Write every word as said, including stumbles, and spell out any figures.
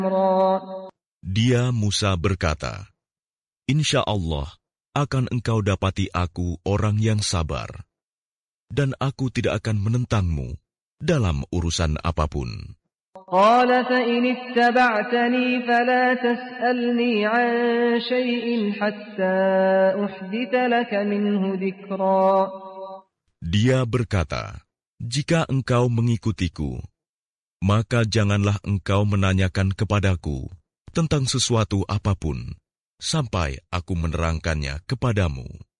Dia Musa berkata, Insya Allah akan engkau dapati aku orang yang sabar, dan aku tidak akan menentangmu dalam urusan apapun. قال فإن اتبعتني فلا تسألني عن شيء حتى أحدث لك منه ذكرا. Dia berkata, jika engkau mengikutiku, maka janganlah engkau menanyakan kepadaku tentang sesuatu apapun, sampai aku menerangkannya kepadamu.